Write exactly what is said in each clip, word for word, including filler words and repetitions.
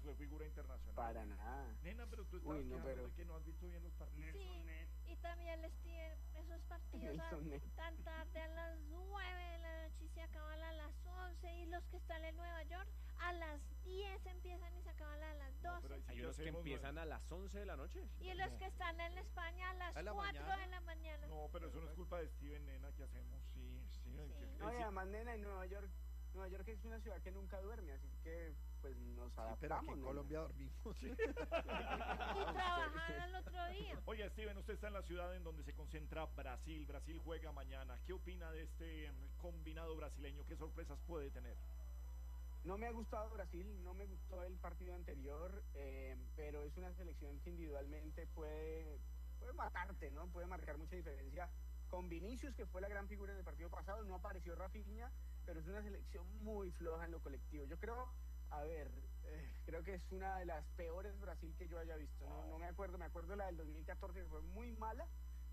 fue figura internacional. Para nada. Nena, pero tú estás Uy, no, pero... de que no has visto bien los partidos. Sí, y también les tienen esos partidos a, tan tarde a las nueve de la noche y se acaban a las once, y los que están en Nueva York a las diez empiezan y se acaban a las doce. No, hay unos que empiezan a las once de la noche. Y los no. que están en España a las cuatro de la mañana. No, pero eso no es culpa de Steven, nena, ¿qué hacemos? Sí, sí. sí. Que, no, y además, nena, en Nueva York, Nueva York es una ciudad que nunca duerme, así que pues nos adaptamos. Sí, pero aquí en nena. Colombia dormimos. Sí. Y trabajar al otro día. Oye, Steven, usted está en la ciudad en donde se concentra Brasil. Brasil juega mañana. ¿Qué opina de este combinado brasileño? ¿Qué sorpresas puede tener? No me ha gustado Brasil, no me gustó el partido anterior, eh, pero es una selección que individualmente puede, puede matarte, ¿no? Puede marcar mucha diferencia. Con Vinicius, que fue la gran figura en el partido pasado, no apareció Rafinha, pero es una selección muy floja en lo colectivo. Yo creo, a ver, eh, creo que es una de las peores Brasil que yo haya visto. No, no me acuerdo, me acuerdo la del dos mil catorce, que fue muy mala,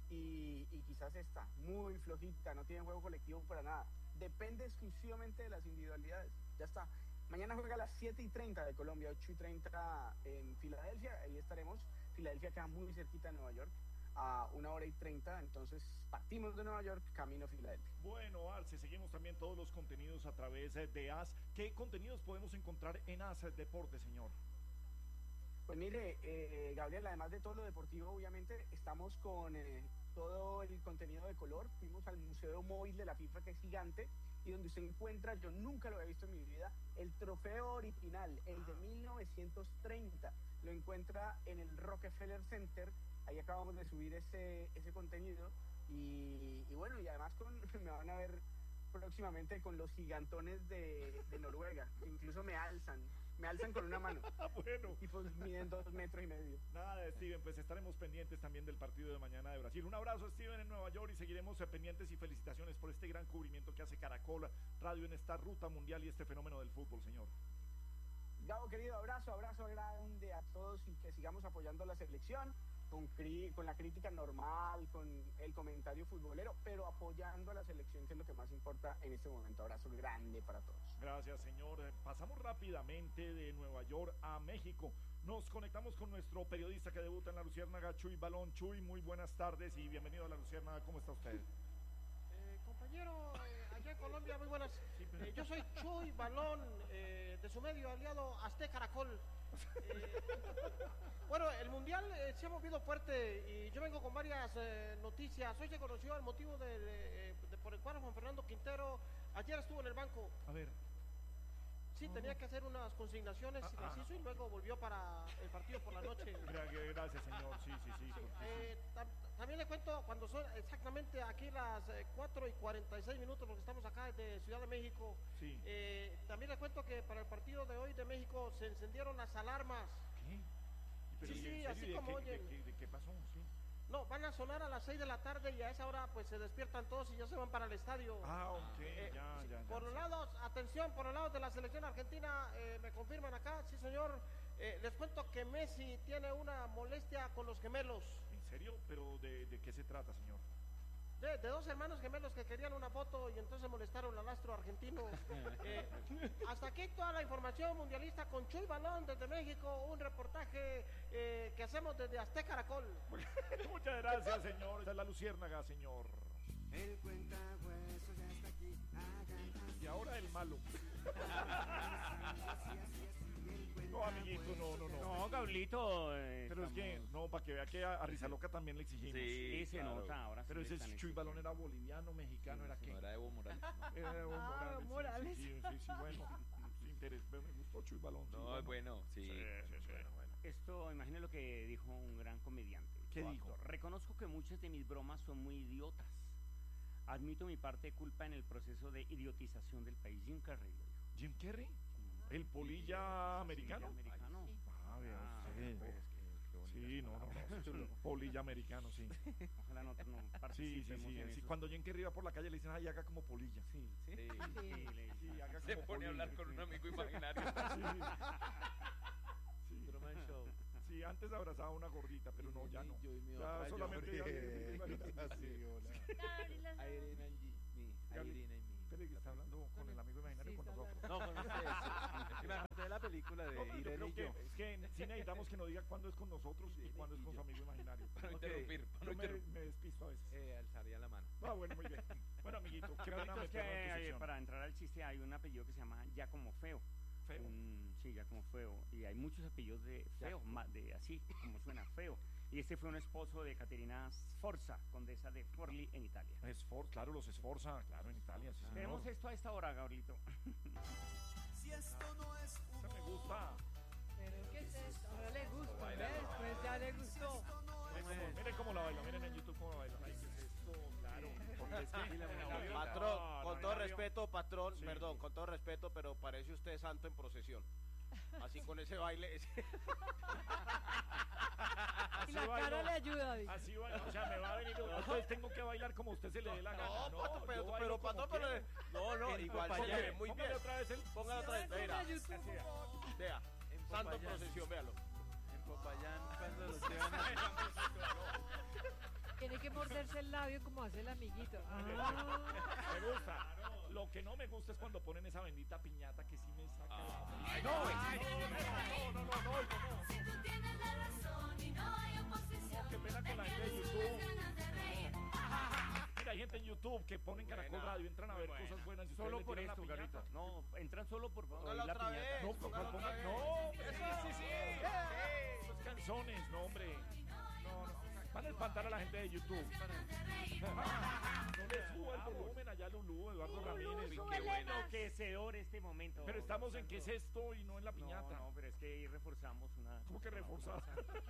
y, y quizás esta, muy flojita, no tiene juego colectivo para nada. Depende exclusivamente de las individualidades. Ya está. Mañana juega a las siete y treinta de Colombia, ocho y treinta en Filadelfia, ahí estaremos. Filadelfia queda muy cerquita de Nueva York, a una hora y treinta, entonces partimos de Nueva York, camino a Filadelfia. Bueno, Arce, seguimos también todos los contenidos a través de A S. ¿Qué contenidos podemos encontrar en A S Deporte, señor? Pues mire, eh, Gabriel, además de todo lo deportivo, obviamente, estamos con eh, todo el contenido de color. Fuimos al Museo Móvil de la FIFA, que es gigante, y donde se encuentra, yo nunca lo había visto en mi vida, el trofeo original, el de mil novecientos treinta. Lo encuentra en el Rockefeller Center. Ahí acabamos de subir ese, ese contenido y, y bueno, y además con, me van a ver próximamente con los gigantones de, de Noruega, incluso me alzan, me alzan con una mano. Bueno. Y pues miden dos metros y medio. Nada, Steven, pues estaremos pendientes también del partido de mañana de Brasil. Un abrazo, Steven, en Nueva York, y seguiremos pendientes, y felicitaciones por este gran cubrimiento que hace Caracol Radio en esta ruta mundial y este fenómeno del fútbol, señor. Gabo, querido, abrazo, abrazo grande a todos, y que sigamos apoyando a la selección. Con, cri- con la crítica normal, con el comentario futbolero, pero apoyando a la selección, que es lo que más importa en este momento. Abrazo grande para todos. Gracias, señor. Pasamos rápidamente de Nueva York a México. Nos conectamos con nuestro periodista que debuta en La Luciérnaga, Chuy Balón. Chuy, muy buenas tardes y bienvenido a La Luciérnaga. ¿Cómo está usted? Eh, compañero, eh, allá en Colombia, muy buenas. Eh, yo soy Chuy Balón, eh, de su medio aliado Azteca Caracol. Eh, bueno, el mundial eh, se ha movido fuerte y yo vengo con varias eh, noticias. Hoy se conoció el motivo de, de, de por el cual Juan Fernando Quintero ayer estuvo en el banco. A ver. Sí, oh. tenía que hacer unas consignaciones ah, y las ah, hizo, y luego volvió para el partido por la noche. Gracias, señor. Sí, sí, sí. sí, eh, tam también le cuento cuando son exactamente aquí las eh, cuatro y cuarenta y seis minutos, porque estamos acá de Ciudad de México. Sí. Eh, también le cuento que para el partido de hoy de México se encendieron las alarmas. ¿Qué? Pero, sí, sí, así como oyen. ¿De, de, de qué pasó? Sí. No, van a sonar a las seis de la tarde y a esa hora pues se despiertan todos y ya se van para el estadio. Ah, ok, eh, ya, ya, ya. Por los lados, atención, por los lados de la selección argentina, eh, me confirman acá, sí señor, eh, les cuento que Messi tiene una molestia con los gemelos. ¿En serio? ¿Pero de, de qué se trata, señor? De, de dos hermanos gemelos que querían una foto y entonces molestaron al astro argentino. Eh, hasta aquí toda la información mundialista con Chuy Balón desde México, un reportaje eh, que hacemos desde Azteca Caracol. Muchas gracias, señor. Esta es La Luciérnaga, señor. El cuentahueso ya está aquí. Y ahora el malo. No, amiguito, no, no, no. No, Gablito. Eh, Pero estamos... es que, no, para que vea que a, a Rizaloca también le exigimos. Sí, se claro. nota ahora. Pero ese Chuy Balón era boliviano, mexicano, sí, ¿era sí, qué? No, era Evo Morales. Era Evo ah, Morales. Morales. Sí, sí, sí, sí, bueno. Sí, interés, me gustó Chuy Balón. No, es bueno, sí. Sí, sí, sí, bueno, bueno. Esto, imagine lo que dijo un gran comediante. ¿Qué dijo? Actor. Reconozco que muchas de mis bromas son muy idiotas. Admito mi parte de culpa en el proceso de idiotización del país. Jim Carrey, dijo. ¿Jim Carrey? ¿El polilla americano? americano. Sí. Ah, vea ah, usted. Pues, que, sí, no, no, no. Polilla americano, sí. Ojalá no, no sí, sí, sí, sí. Cuando Jim Carrey va por la calle le dicen, ay, haga como polilla. Sí, sí. sí. sí. sí, sí haga Se como pone polilla. a hablar con un amigo imaginario. Sí. Truman Show. Sí, antes abrazaba a una gordita, pero no, ya no. Yo y mi ya papá, solamente yo, ya, sí, hola. Irene and me. Irene and me. Espere que está hablando con el amigo imaginario, sí, con nosotros. No, con ustedes. Imagínate de la película. película de No, pero yo Irene creo y que, yo. es que sí necesitamos que nos diga cuándo es con nosotros y cuándo es con su amigo imaginario. Para no Ok. interrumpir, para no Yo me, interrumpir. me despisto a veces. Eh, alzaría la mano. Ah, bueno, muy bien. Bueno, amiguito, qué pena Carlitos, que, meterlo en tu eh, sección. para entrar al chiste hay un apellido que se llama Giacomo Feo. Feo. Un- sí, Giacomo Feo. Y hay muchos apellidos de feo, ma- de así como suena feo. Y este fue un esposo de Caterina Sforza, condesa de Forli en Italia. Esfor, claro, los esforza, claro, en Italia, sí, señor. Tenemos esto a esta hora, Gabrielito. Si esto no es Esta me gusta. Pero ¿qué es esto? Ahora le gusta, ¿ves? Pues ya le gustó. Miren cómo, miren cómo la baila, miren en YouTube cómo la baila. Ay, ¿qué es esto? Claro. Porque es que- No, Patrón, no, con no, todo no, respeto, patrón, Sí, perdón, sí. con todo respeto, pero parece usted santo en procesión. Así con ese baile. ese- Y la bailo. cara le ayuda, dice. Así va, o sea, me va a venir. Entonces tengo que bailar como a usted se le dé la gana. No, No, patrón, pero, yo pero, bailo patrón, como pero, quiera. no, no, En igual se Popayán. ve muy Póngale bien. otra vez el. Póngale otra vez, Ponga mira, YouTube, por favor. vea, En santo en Popayán. procesión, véalo. En Popayán, cuando los llevan a... Tiene que morderse el labio como hace el amiguito. Ah. Me gusta. Lo que no me gusta es cuando ponen esa bendita piñata que sí me saca. Ay, no, no, no, no, no, no, no, no, no. Si tú tienes la razón y no hay oposición, Qué pena con la gente de YouTube. Mira, hay gente en YouTube que ponen Caracol Buena, Radio, entran a muy ver buena. cosas buenas y ustedes Solo le por tiran la esto, piñata. Gabrielito. No, entran solo por por Póngala oír la otra piñata. vez. No, Póngala ponga- otra vez. no, Eso. sí, sí, sí. Esas canciones, no, hombre. No, no. Van a espantar a la gente de YouTube. No le suba el volumen allá, Lulú, Eduardo Ramírez. Qué hombre. bueno, enloquecedor este momento. Pero estamos en qué es esto y no en la No, piñata. no, pero es que ahí reforzamos una... ¿Cómo que reforzar?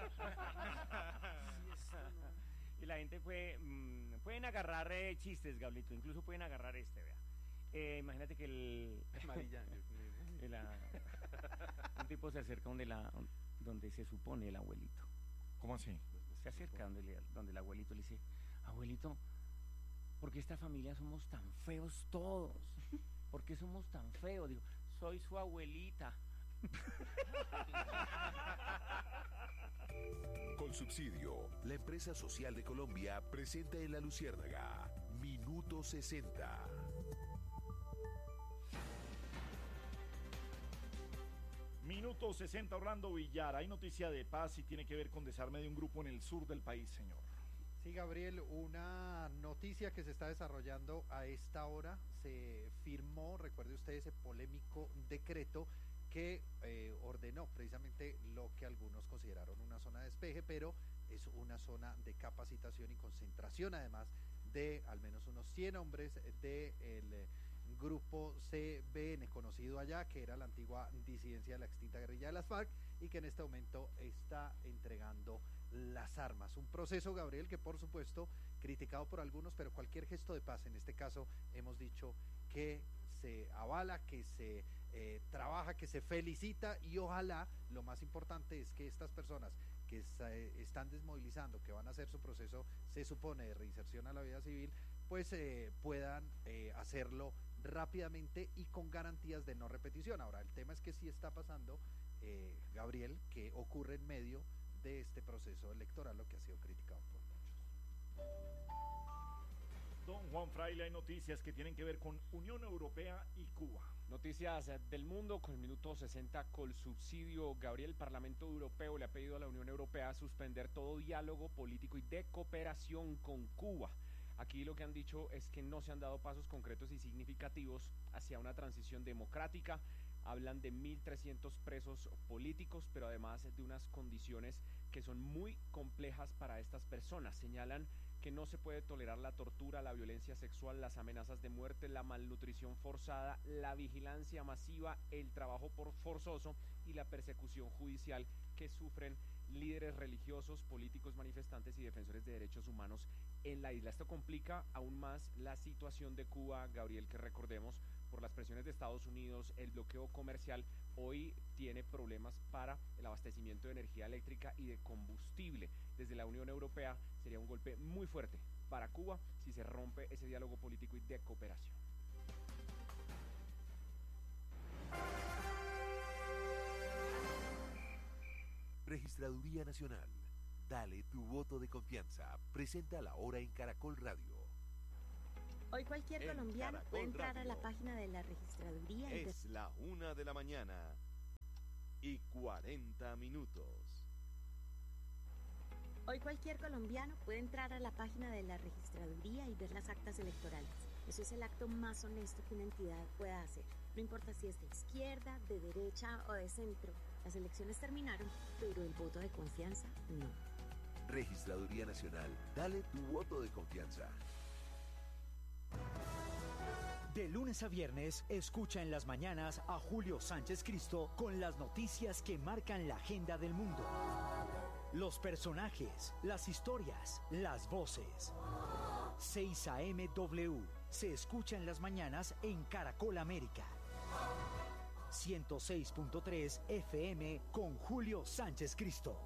Y la gente puede, mm, pueden agarrar eh, chistes, Gablito, incluso pueden agarrar este, vea. Eh, imagínate que el, Amarilla. el, ah, un tipo se acerca donde, la, donde se supone el abuelito. ¿Cómo así? Se acerca donde, le- donde el abuelito le dice, abuelito, ¿por qué esta familia somos tan feos todos? ¿Por qué somos tan feos? Digo, soy su abuelita. Con Subsidio, la empresa social de Colombia presenta en La Luciérnaga Minuto sesenta. Minuto sesenta, Orlando Villar. Hay noticia de paz y tiene que ver con desarme de un grupo en el sur del país, señor. Sí, Gabriel, una noticia que se está desarrollando a esta hora. Se firmó, recuerde usted, ese polémico decreto que eh, ordenó precisamente lo que algunos consideraron una zona de despeje, pero es una zona de capacitación y concentración, además de al menos unos cien hombres del eh, grupo C B N, conocido allá, que era la antigua disidencia de la extinta guerrilla de las FARC y que en este momento está entregando las armas. Un proceso, Gabriel, que por supuesto criticado por algunos, pero cualquier gesto de paz, en este caso hemos dicho que se avala, que se eh, trabaja, que se felicita, y ojalá, lo más importante es que estas personas que se están desmovilizando, que van a hacer su proceso, se supone, de reinserción a la vida civil, pues eh, puedan eh, hacerlo rápidamente y con garantías de no repetición. Ahora, el tema es que sí está pasando, eh, Gabriel, que ocurre en medio de este proceso electoral, lo que ha sido criticado por muchos. Don Juan Fraile, hay noticias que tienen que ver con Unión Europea y Cuba. Noticias del mundo con el minuto sesenta con Subsidio. Gabriel, el Parlamento Europeo le ha pedido a la Unión Europea suspender todo diálogo político y de cooperación con Cuba. Aquí lo que han dicho es que no se han dado pasos concretos y significativos hacia una transición democrática. Hablan de mil trescientos presos políticos, pero además de unas condiciones que son muy complejas para estas personas. Señalan que no se puede tolerar la tortura, la violencia sexual, las amenazas de muerte, la malnutrición forzada, la vigilancia masiva, el trabajo por forzoso y la persecución judicial que sufren líderes religiosos, políticos, manifestantes y defensores de derechos humanos en la isla. Esto complica aún más la situación de Cuba, Gabriel, que recordemos, por las presiones de Estados Unidos, el bloqueo comercial, hoy tiene problemas para el abastecimiento de energía eléctrica y de combustible. Desde la Unión Europea sería un golpe muy fuerte para Cuba si se rompe ese diálogo político y de cooperación. Registraduría Nacional. Dale tu voto de confianza. Presenta la hora en Caracol Radio. Hoy cualquier En colombiano Caracol puede entrar Radio. a la página de la registraduría y Es la una de la mañana. y cuarenta minutos. Hoy cualquier colombiano puede entrar a la página de la registraduría y ver las actas electorales. Eso es el acto más honesto que una entidad pueda hacer. No importa si es de izquierda, de derecha o de centro. Las elecciones terminaron, pero el voto de confianza no. Registraduría Nacional, dale tu voto de confianza. De lunes a viernes, escucha en las mañanas a Julio Sánchez Cristo con las noticias que marcan la agenda del mundo. Los personajes, las historias, las voces. seis A M W se escucha en las mañanas en Caracol América. ciento seis punto tres F M con Julio Sánchez Cristo.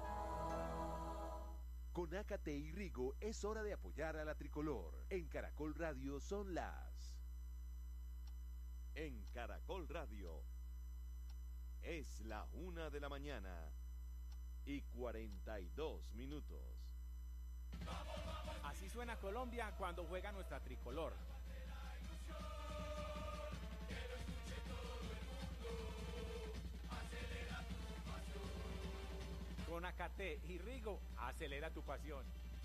Con Acate y Rigo es hora de apoyar a la tricolor. En Caracol Radio son las... En Caracol Radio es la una de la mañana y cuarenta y dos minutos. Así suena Colombia cuando juega nuestra tricolor. Con Acate y Rigo, acelera tu pasión.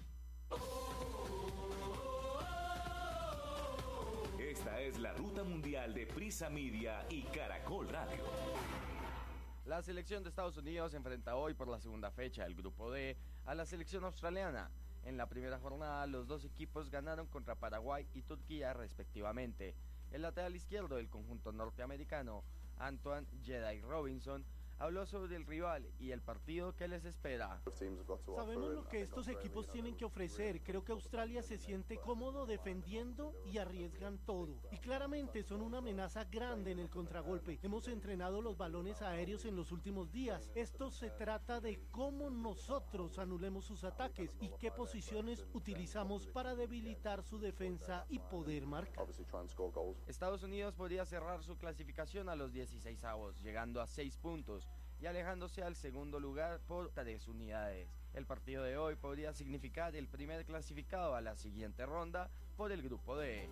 Esta es la ruta mundial de Prisa Media y Caracol Radio. La selección de Estados Unidos se enfrenta hoy por la segunda fecha del Grupo D a la selección australiana. En la primera jornada, los dos equipos ganaron contra Paraguay y Turquía respectivamente. El lateral izquierdo del conjunto norteamericano, Antoine Jedi Robinson, habló sobre el rival y el partido que les espera. Sabemos lo que estos equipos tienen que ofrecer. Creo que Australia se siente cómodo defendiendo y arriesgan todo. Y claramente son una amenaza grande en el contragolpe. Hemos entrenado los balones aéreos en los últimos días. Esto se trata de cómo nosotros anulemos sus ataques y qué posiciones utilizamos para debilitar su defensa y poder marcar. Estados Unidos podría cerrar su clasificación a los dieciseisavos, llegando a seis puntos y alejándose al segundo lugar por tres unidades. El partido de hoy podría significar el primer clasificado a la siguiente ronda por el Grupo D.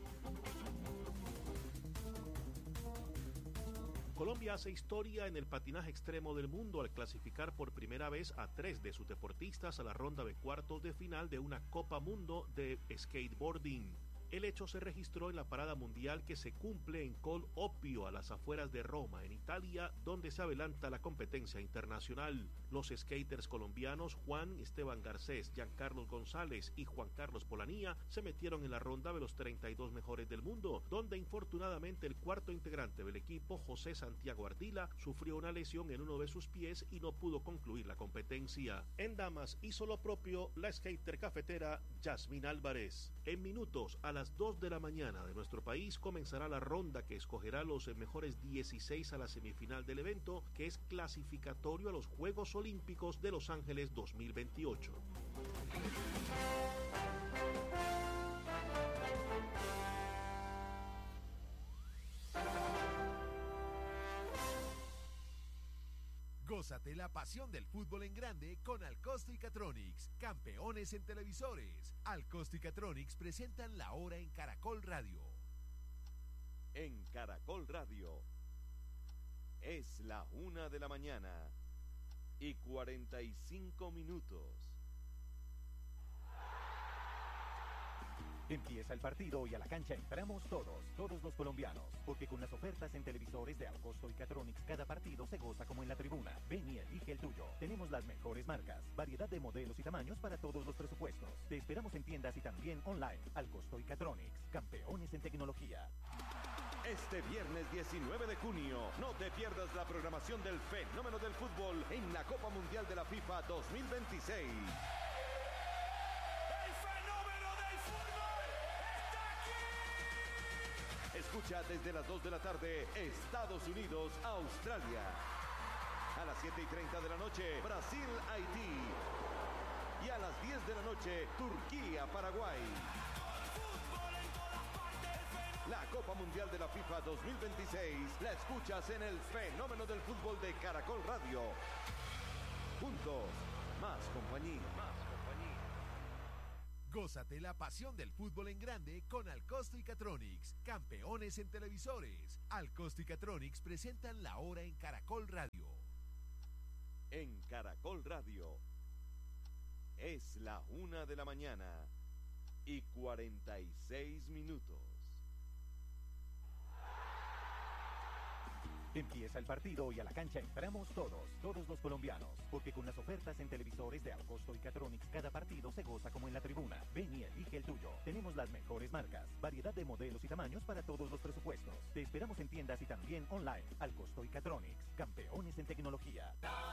Colombia hace historia en el patinaje extremo del mundo al clasificar por primera vez a tres de sus deportistas a la ronda de cuartos de final de una Copa Mundo de skateboarding. El hecho se registró en la parada mundial que se cumple en Col Oppio, a las afueras de Roma, en Italia, donde se adelanta la competencia internacional. Los skaters colombianos Juan Esteban Garcés, Giancarlos González y Juan Carlos Polanía se metieron en la ronda de los treinta y dos mejores del mundo, donde infortunadamente el cuarto integrante del equipo, José Santiago Ardila, sufrió una lesión en uno de sus pies y no pudo concluir la competencia. En damas hizo lo propio la skater cafetera Yasmín Álvarez. En minutos, a las dos de la mañana de nuestro país, comenzará la ronda que escogerá los mejores dieciséis a la semifinal del evento, que es clasificatorio a los Juegos Olímpicos de Los Ángeles dos mil veintiocho. Gózate la pasión del fútbol en grande con Alcosto y Catronics, campeones en televisores. Alcosto y Catronics presentan la hora en Caracol Radio. En Caracol Radio es la una de la mañana y cuarenta y cinco minutos. Empieza el partido y a la cancha entramos todos, todos los colombianos, porque con las ofertas en televisores de Alcosto y Catronics, cada partido se goza como en la tribuna. Ven y elige el tuyo. Tenemos las mejores marcas, variedad de modelos y tamaños para todos los presupuestos. Te esperamos en tiendas y también online. Alcosto y Catronics, campeones en tecnología. Este viernes diecinueve de junio, no te pierdas la programación del fenómeno del fútbol en la Copa Mundial de la FIFA dos mil veintiséis. Escucha desde las dos de la tarde, Estados Unidos, Australia. A las siete y treinta de la noche, Brasil, Haití. Y a las diez de la noche, Turquía, Paraguay. La Copa Mundial de la FIFA dos mil veintiséis la escuchas en el fenómeno del fútbol de Caracol Radio. Juntos, más compañía. Más compañía. Gózate la pasión del fútbol en grande con Alcosto y Catronics, campeones en televisores. Alcosto y Catronics presentan la hora en Caracol Radio. en Caracol Radio. Es la una de la mañana y cuarenta y seis minutos. Empieza el partido y a la cancha entramos todos, todos los colombianos, porque con las ofertas en televisores de Alcosto y Catronics cada partido se goza como en la tribuna. Ven y elige el tuyo. Tenemos las mejores marcas, variedad de modelos y tamaños para todos los presupuestos. Te esperamos en tiendas y también online. Alcosto y Catronics, campeones en tecnología.